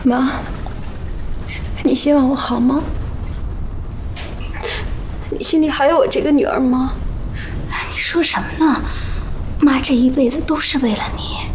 妈，你希望我好吗？你心里还有我这个女儿吗？ 你说什么呢？妈这一辈子都是为了你。